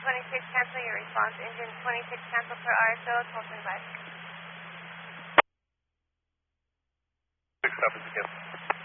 26, cancel your response. Engine 26, cancel for RSO, 1225. 6 up is cancel.